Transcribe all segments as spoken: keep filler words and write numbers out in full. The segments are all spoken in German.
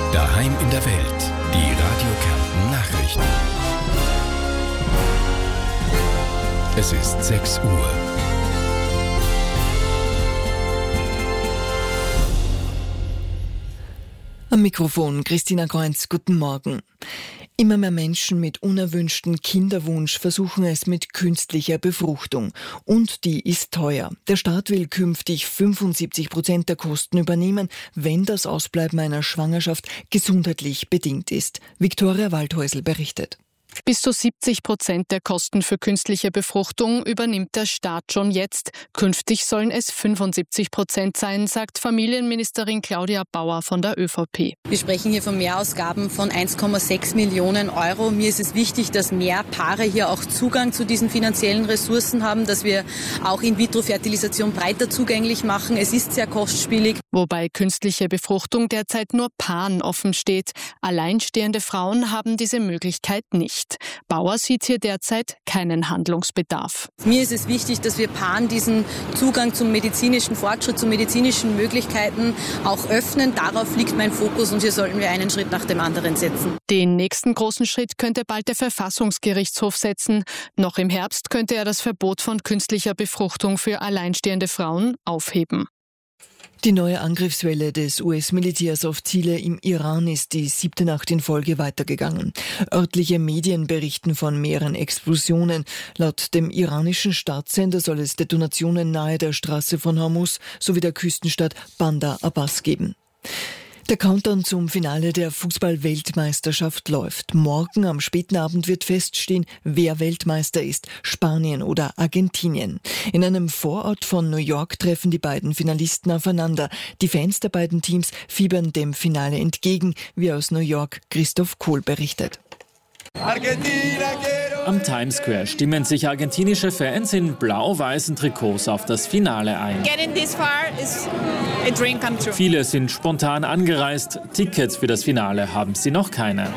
Daheim in der Welt. Die Radio Kärnten Nachrichten. Es ist sechs Uhr. Am Mikrofon Christina Kreuz, guten Morgen. Immer mehr Menschen mit unerwünschten Kinderwunsch versuchen es mit künstlicher Befruchtung. Und die ist teuer. Der Staat will künftig fünfundsiebzig Prozent der Kosten übernehmen, wenn das Ausbleiben einer Schwangerschaft gesundheitlich bedingt ist. Viktoria Waldhäusl berichtet. Bis zu siebzig Prozent der Kosten für künstliche Befruchtung übernimmt der Staat schon jetzt. Künftig sollen es fünfundsiebzig Prozent sein, sagt Familienministerin Claudia Bauer von der ÖVP. Wir sprechen hier von Mehrausgaben von eins Komma sechs Millionen Euro. Mir ist es wichtig, dass mehr Paare hier auch Zugang zu diesen finanziellen Ressourcen haben, dass wir auch In-vitro-Fertilisation breiter zugänglich machen. Es ist sehr kostspielig. Wobei künstliche Befruchtung derzeit nur Paaren offen steht. Alleinstehende Frauen haben diese Möglichkeit nicht. Bauer sieht hier derzeit keinen Handlungsbedarf. Mir ist es wichtig, dass wir Paaren diesen Zugang zum medizinischen Fortschritt, zu medizinischen Möglichkeiten auch öffnen. Darauf liegt mein Fokus und hier sollten wir einen Schritt nach dem anderen setzen. Den nächsten großen Schritt könnte bald der Verfassungsgerichtshof setzen. Noch im Herbst könnte er das Verbot von künstlicher Befruchtung für alleinstehende Frauen aufheben. Die neue Angriffswelle des U S-Militärs auf Ziele im Iran ist die siebte Nacht in Folge weitergegangen. Örtliche Medien berichten von mehreren Explosionen. Laut dem iranischen Staatssender soll es Detonationen nahe der Straße von Hormuz sowie der Küstenstadt Bandar Abbas geben. Der Countdown zum Finale der Fußball-Weltmeisterschaft läuft. Morgen am späten Abend wird feststehen, wer Weltmeister ist, Spanien oder Argentinien. In einem Vorort von New York treffen die beiden Finalisten aufeinander. Die Fans der beiden Teams fiebern dem Finale entgegen, wie aus New York Christoph Kohl berichtet. Am Times Square stimmen sich argentinische Fans in blau-weißen Trikots auf das Finale ein. Viele sind spontan angereist. Tickets für das Finale haben sie noch keine.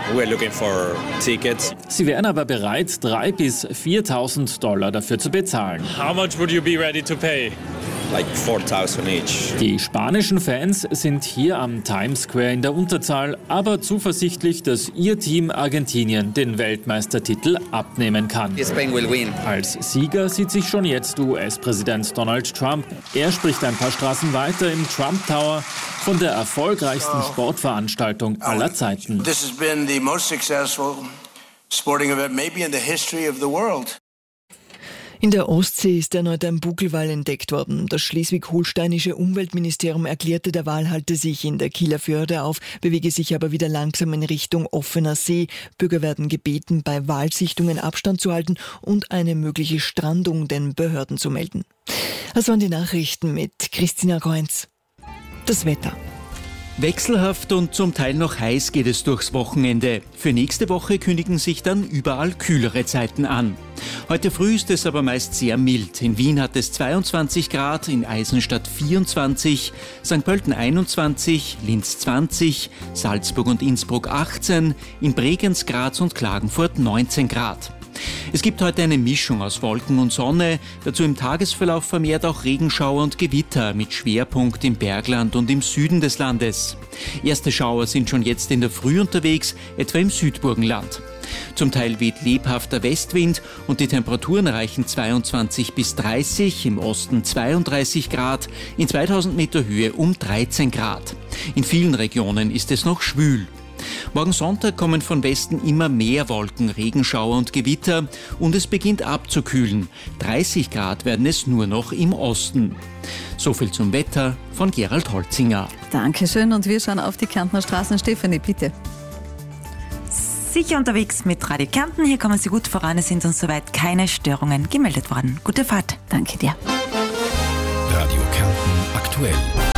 Sie wären aber bereit, dreitausend bis viertausend Dollar dafür zu bezahlen. How much would you be ready to pay? Like four thousand each. Die spanischen Fans sind hier am Times Square in der Unterzahl, aber zuversichtlich, dass ihr Team Argentinien den Weltmeistertitel abnehmen kann. Spain will win. Als Sieger sieht sich schon jetzt U S-Präsident Donald Trump. Er spricht ein paar Straßen weiter im Trump Tower von der erfolgreichsten Sportveranstaltung aller Zeiten. This has been the most successful sporting event maybe in the history of the world. In der Ostsee ist erneut ein Buckelwal entdeckt worden. Das schleswig-holsteinische Umweltministerium erklärte, der Wal halte sich in der Kieler Förde auf, bewege sich aber wieder langsam in Richtung offener See. Bürger werden gebeten, bei Walsichtungen Abstand zu halten und eine mögliche Strandung den Behörden zu melden. Das waren die Nachrichten mit Christina Kreuz. Das Wetter. Wechselhaft und zum Teil noch heiß geht es durchs Wochenende. Für nächste Woche kündigen sich dann überall kühlere Zeiten an. Heute früh ist es aber meist sehr mild. In Wien hat es zweiundzwanzig Grad, in Eisenstadt vierundzwanzig, Sankt Pölten einundzwanzig, Linz zwanzig, Salzburg und Innsbruck achtzehn, in Bregenz, Graz und Klagenfurt neunzehn Grad. Es gibt heute eine Mischung aus Wolken und Sonne, dazu im Tagesverlauf vermehrt auch Regenschauer und Gewitter mit Schwerpunkt im Bergland und im Süden des Landes. Erste Schauer sind schon jetzt in der Früh unterwegs, etwa im Südburgenland. Zum Teil weht lebhafter Westwind und die Temperaturen erreichen zweiundzwanzig bis dreißig, im Osten zweiunddreißig Grad, in zweitausend Meter Höhe um dreizehn Grad. In vielen Regionen ist es noch schwül. Morgen Sonntag kommen von Westen immer mehr Wolken, Regenschauer und Gewitter und es beginnt abzukühlen. dreißig Grad werden es nur noch im Osten. So viel zum Wetter von Gerald Holzinger. Dankeschön und wir schauen auf die Kärntner Straßen. Stefanie, bitte. Sicher unterwegs mit Radio Kärnten. Hier kommen Sie gut voran. Es sind uns soweit keine Störungen gemeldet worden. Gute Fahrt. Danke dir. Radio Kärnten aktuell.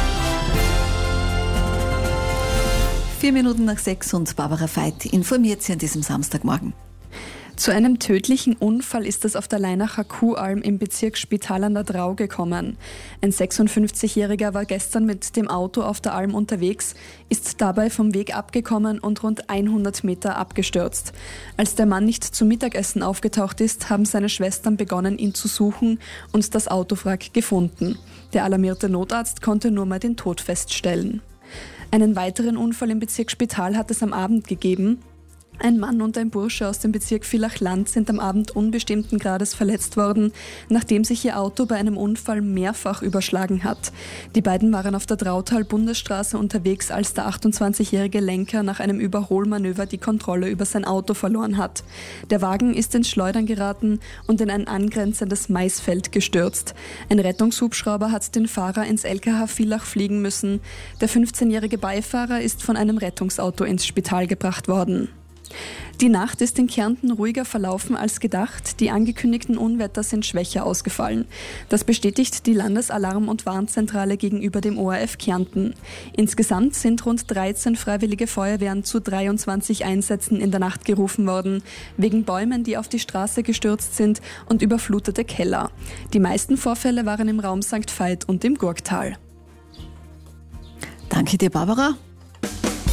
Vier Minuten nach sechs und Barbara Veit informiert Sie an diesem Samstagmorgen. Zu einem tödlichen Unfall ist es auf der Leinacher Kuhalm im Bezirk Spital an der Drau gekommen. Ein sechsundfünfzigjähriger war gestern mit dem Auto auf der Alm unterwegs, ist dabei vom Weg abgekommen und rund hundert Meter abgestürzt. Als der Mann nicht zum Mittagessen aufgetaucht ist, haben seine Schwestern begonnen, ihn zu suchen und das Autowrack gefunden. Der alarmierte Notarzt konnte nur mal den Tod feststellen. Einen weiteren Unfall im Bezirk Spital hat es am Abend gegeben. Ein Mann und ein Bursche aus dem Bezirk Villach-Land sind am Abend unbestimmten Grades verletzt worden, nachdem sich ihr Auto bei einem Unfall mehrfach überschlagen hat. Die beiden waren auf der Drautal-Bundesstraße unterwegs, als der achtundzwanzigjährige Lenker nach einem Überholmanöver die Kontrolle über sein Auto verloren hat. Der Wagen ist ins Schleudern geraten und in ein angrenzendes Maisfeld gestürzt. Ein Rettungshubschrauber hat den Fahrer ins L K H Villach fliegen müssen. Der fünfzehnjährige Beifahrer ist von einem Rettungsauto ins Spital gebracht worden. Die Nacht ist in Kärnten ruhiger verlaufen als gedacht. Die angekündigten Unwetter sind schwächer ausgefallen. Das bestätigt die Landesalarm- und Warnzentrale gegenüber dem O R F Kärnten. Insgesamt sind rund dreizehn freiwillige Feuerwehren zu dreiundzwanzig Einsätzen in der Nacht gerufen worden, wegen Bäumen, die auf die Straße gestürzt sind, und überflutete Keller. Die meisten Vorfälle waren im Raum Sankt Veit und im Gurktal. Danke dir, Barbara.